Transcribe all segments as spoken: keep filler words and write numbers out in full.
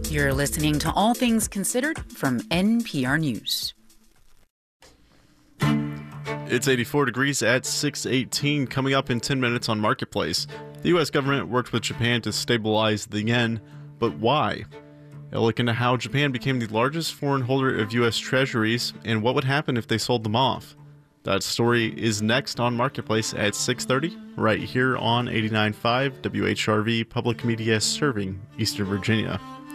You're listening to All Things Considered from N P R News. It's eighty-four degrees at six eighteen. Coming up in ten minutes on Marketplace. The U S government worked with Japan to stabilize the yen, but why? We'll look into how Japan became the largest foreign holder of U S treasuries and what would happen if they sold them off. That story is next on Marketplace at six thirty, right here on eighty-nine point five W H R V Public Media serving Eastern Virginia.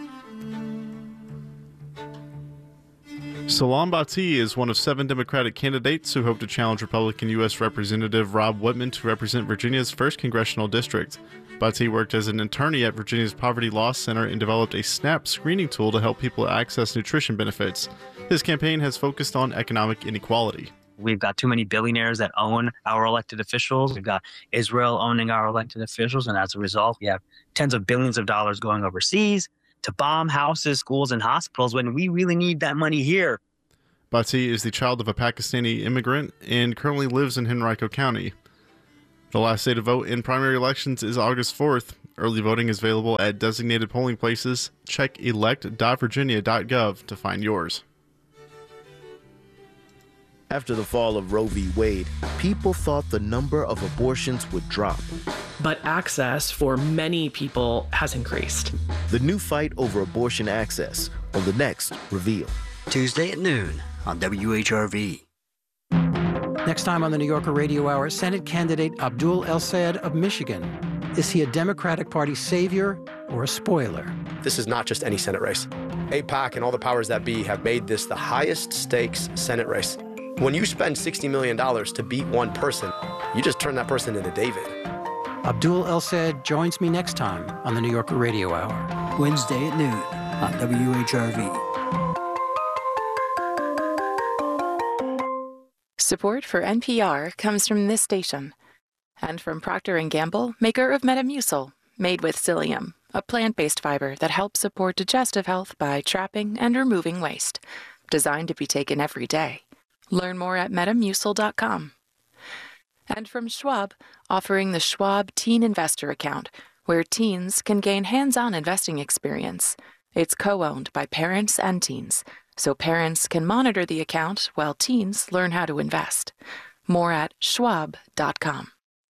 Salam Bhatti is one of seven Democratic candidates who hope to challenge Republican U S Representative Rob Whitman to represent Virginia's first congressional district. Bhatti worked as an attorney at Virginia's Poverty Law Center and developed a SNAP screening tool to help people access nutrition benefits. His campaign has focused on economic inequality. We've got too many billionaires that own our elected officials. We've got Israel owning our elected officials. And as a result, we have tens of billions of dollars going overseas to bomb houses, schools, and hospitals when we really need that money here. Bhatti is the child of a Pakistani immigrant and currently lives in Henrico County. The last day to vote in primary elections is August fourth. Early voting is available at designated polling places. Check elect dot virginia dot gov to find yours. After the fall of Roe v. Wade, people thought the number of abortions would drop. But access for many people has increased. The new fight over abortion access on the next Reveal. Tuesday at noon on W H R V. Next time on the New Yorker Radio Hour, Senate candidate Abdul El-Sayed of Michigan. Is he a Democratic Party savior or a spoiler? This is not just any Senate race. AIPAC and all the powers that be have made this the highest stakes Senate race. When you spend sixty million dollars to beat one person, you just turn that person into David. Abdul El-Sayed joins me next time on the New Yorker Radio Hour. Wednesday at noon on W H R V. Support for N P R comes from this station and from Procter and Gamble, maker of Metamucil, made with psyllium, a plant-based fiber that helps support digestive health by trapping and removing waste. Designed to be taken every day. Learn more at metamucil dot com. And from Schwab, offering the Schwab Teen Investor Account, where teens can gain hands-on investing experience. It's co-owned by parents and teens, so parents can monitor the account while teens learn how to invest. More at schwab dot com.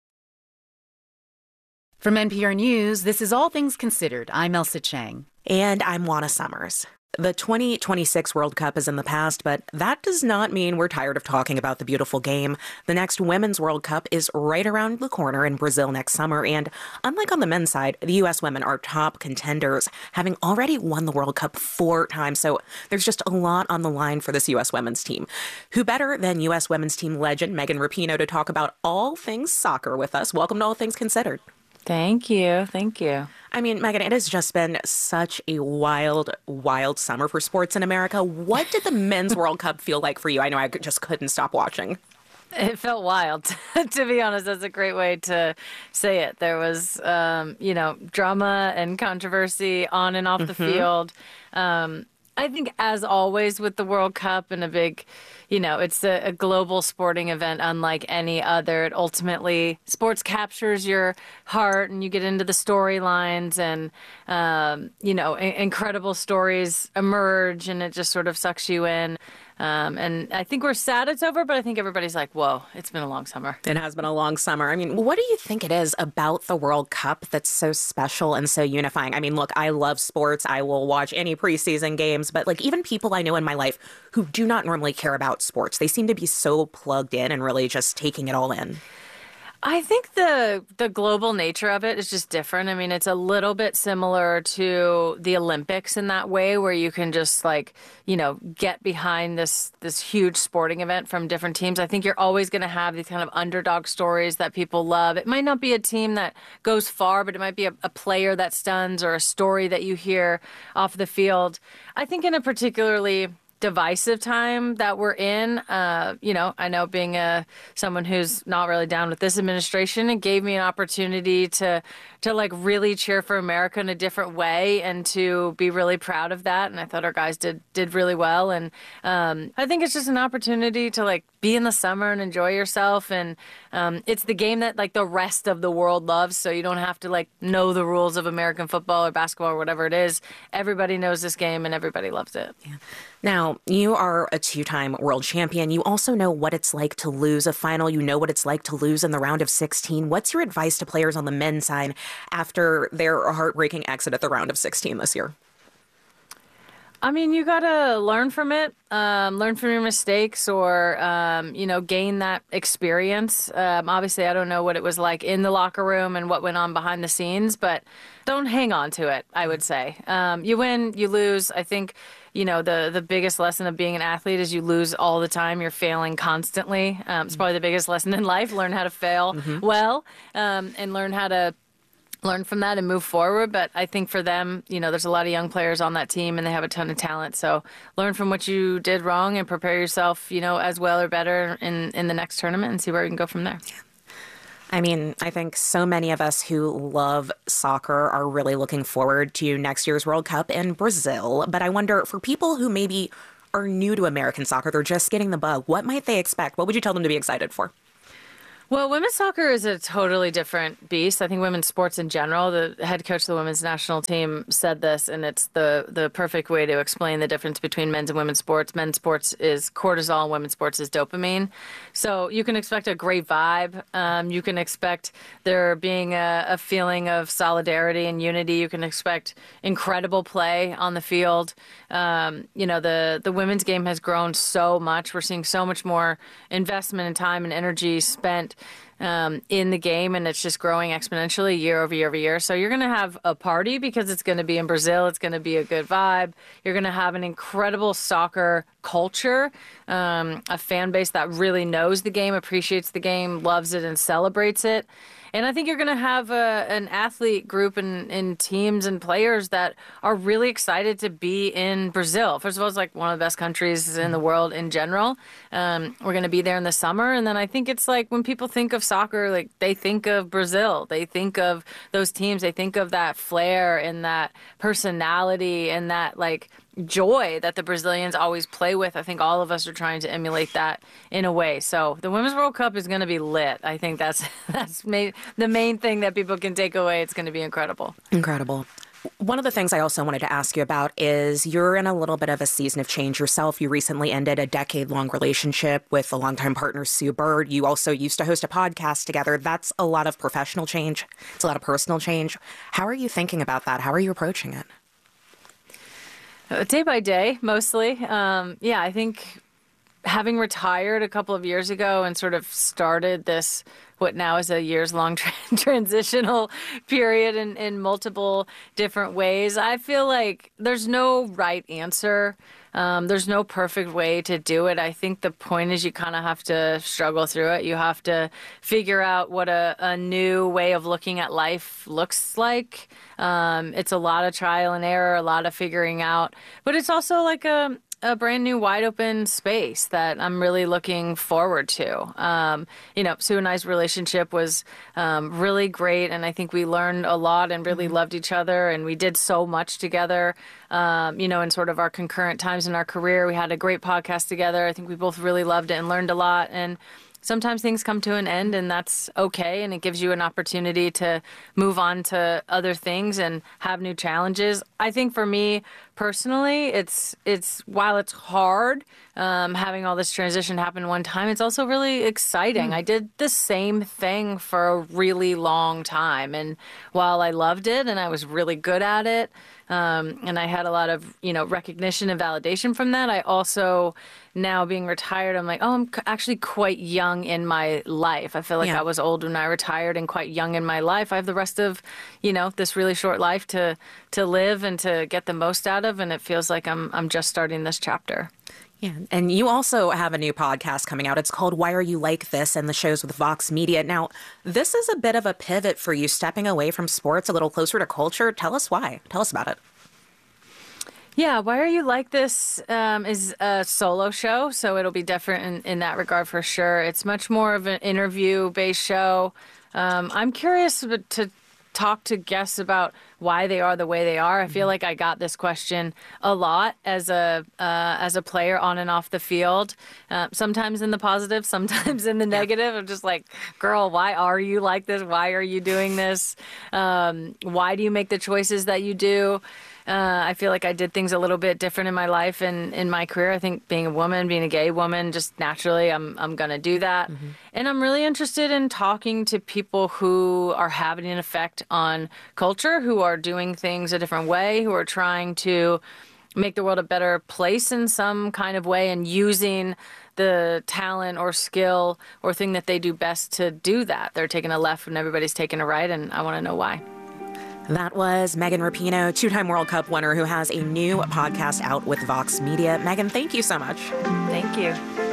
From N P R News, this is All Things Considered. I'm Elsa Chang. And I'm Juana Summers. The twenty twenty-six World Cup is in the past, but that does not mean we're tired of talking about the beautiful game. The next Women's World Cup is right around the corner in Brazil next summer, and unlike on the men's side, the U S women are top contenders, having already won the World Cup four times, so there's just a lot on the line for this U S women's team. Who better than U S women's team legend Megan Rapinoe to talk about all things soccer with us? Welcome to All Things Considered. Thank you. Thank you. I mean, Megan, it has just been such a wild, wild summer for sports in America. What did the Men's World Cup feel like for you? I know I just couldn't stop watching. It felt wild, to be honest. That's a great way to say it. There was, um, you know, drama and controversy on and off mm-hmm. the field. Um, I think, as always with the World Cup and a big, you know, it's a, a global sporting event unlike any other. It ultimately, sports captures your heart and you get into the storylines and, um, you know, I- incredible stories emerge and it just sort of sucks you in. Um, and I think we're sad it's over, but I think everybody's like, whoa, it's been a long summer. It has been a long summer. I mean, what do you think it is about the World Cup that's so special and so unifying? I mean, look, I love sports. I will watch any preseason games, but like even people I know in my life who do not normally care about sports, they seem to be so plugged in and really just taking it all in. I think the the global nature of it is just different. I mean, it's a little bit similar to the Olympics in that way, where you can just like, you know, get behind this this huge sporting event from different teams. I think you're always going to have these kind of underdog stories that people love. It might not be a team that goes far, but it might be a, a player that stuns or a story that you hear off the field. I think in a particularly divisive time that we're in. Uh, you know, I know being a someone who's not really down with this administration, it gave me an opportunity to to like really cheer for America in a different way and to be really proud of that. And I thought our guys did did really well. And um, I think it's just an opportunity to like be in the summer and enjoy yourself. And um, it's the game that like the rest of the world loves. So you don't have to like know the rules of American football or basketball or whatever it is. Everybody knows this game and everybody loves it. Yeah. Now, you are a two-time world champion. You also know what it's like to lose a final. You know what it's like to lose in the round of sixteen. What's your advice to players on the men's side after their heartbreaking exit at the round of sixteen this year? I mean, you got to learn from it, um, learn from your mistakes or, um, you know, gain that experience. Um, obviously, I don't know what it was like in the locker room and what went on behind the scenes, but don't hang on to it, I would say. Um, you win, you lose. I think, you know, the, the biggest lesson of being an athlete is you lose all the time. You're failing constantly. Um, it's probably the biggest lesson in life. Learn how to fail mm-hmm. well um, and learn how to learn from that and move forward. But I think for them, you know, there's a lot of young players on that team and they have a ton of talent. So learn from what you did wrong and prepare yourself, you know, as well or better in, in the next tournament and see where we can go from there. Yeah. I mean, I think so many of us who love soccer are really looking forward to next year's World Cup in Brazil. But I wonder, for people who maybe are new to American soccer, they're just getting the bug, what might they expect? What would you tell them to be excited for? Well, women's soccer is a totally different beast. I think women's sports in general, the head coach of the women's national team said this, and it's the, the perfect way to explain the difference between men's and women's sports. Men's sports is cortisol and women's sports is dopamine. So you can expect a great vibe. Um, you can expect there being a, a feeling of solidarity and unity. You can expect incredible play on the field. Um, you know, the, the women's game has grown so much. We're seeing so much more investment and time and energy spent Um, in the game, and it's just growing exponentially year over year over year. So you're going to have a party because it's going to be in Brazil. It's going to be a good vibe. You're going to have an incredible soccer culture, um, a fan base that really knows the game, appreciates the game, loves it, and celebrates it. And I think you're going to have a, an athlete group and, and teams and players that are really excited to be in Brazil. First of all, it's like one of the best countries in the world in general. Um, we're going to be there in the summer. And then I think it's like when people think of soccer, like they think of Brazil. They think of those teams. They think of that flair and that personality and that like joy that the Brazilians always play with. I think all of us are trying to emulate that in a way. So the Women's World Cup is going to be lit. I think that's that's made, the main thing that people can take away. It's going to be incredible. Incredible. One of the things I also wanted to ask you about is you're in a little bit of a season of change yourself. You recently ended a decade-long relationship with a longtime partner, Sue Bird. You also used to host a podcast together. That's a lot of professional change. It's a lot of personal change. How are you thinking about that? How are you approaching it? Day by day, mostly. Um, yeah, I think having retired a couple of years ago and sort of started this, what now is a years-long tra- transitional period in, in multiple different ways, I feel like there's no right answer. Um, there's no perfect way to do it. I think the point is you kind of have to struggle through it. You have to figure out what a, a new way of looking at life looks like. Um, it's a lot of trial and error, a lot of figuring out. But it's also like a, a brand new wide open space that I'm really looking forward to. Um, you know, Sue and I's relationship was um, really great, and I think we learned a lot and really loved each other, and we did so much together, um, you know, in sort of our concurrent times in our career. We had a great podcast together. I think we both really loved it and learned a lot, and sometimes things come to an end, and that's okay, and it gives you an opportunity to move on to other things and have new challenges. I think for me personally, it's it's while it's hard um, having all this transition happen one time, it's also really exciting. Mm. I did the same thing for a really long time, and while I loved it and I was really good at it, um, and I had a lot of, you know, recognition and validation from that, I also, now being retired, I'm like, oh, I'm actually quite young in my life. I feel like yeah. I was old when I retired and quite young in my life. I have the rest of, you know, this really short life to to live and to get the most out of, and it feels like I'm I'm just starting this chapter. Yeah, and you also have a new podcast coming out. It's called Why Are You Like This? And the show's with Vox Media. Now, this is a bit of a pivot for you, stepping away from sports a little closer to culture. Tell us why. Tell us about it. Yeah, Why Are You Like This um, is a solo show, so it'll be different in, in that regard for sure. It's much more of an interview-based show. Um, I'm curious to talk to guests about why they are the way they are. I feel like I got this question a lot as a uh, as a player on and off the field, uh, sometimes in the positive, sometimes in the negative. I'm just like, girl, why are you like this? Why are you doing this? Um, why do you make the choices that you do? Uh, I feel like I did things a little bit different in my life and in my career. I think being a woman, being a gay woman, just naturally, I'm I'm going to do that. Mm-hmm. And I'm really interested in talking to people who are having an effect on culture, who are doing things a different way, who are trying to make the world a better place in some kind of way and using the talent or skill or thing that they do best to do that. They're taking a left when everybody's taking a right, and I want to know why. That was Megan Rapinoe, two-time World Cup winner who has a new podcast out with Vox Media. Megan, thank you so much. Thank you.